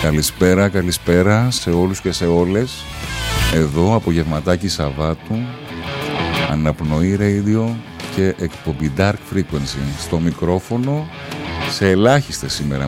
Καλησπέρα, καλησπέρα σε όλους και σε όλες. Εδώ απογευματάκι Σαββάτου, Αναπνοή Radio και εκπομπή Dark Frequency. Στο μικρόφωνο, σε ελάχιστες σήμερα